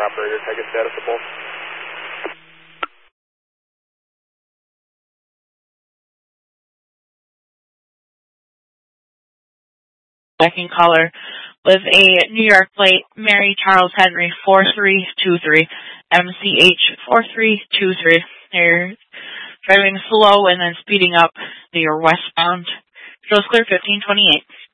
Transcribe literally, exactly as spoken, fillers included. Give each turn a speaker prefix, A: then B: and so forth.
A: operator, take a status of both.
B: Second caller with a New York plate, Mary Charles Henry four three two three, M C H four three two three. They're driving slow and then speeding up. They are westbound. Shows clear fifteen twenty-eight.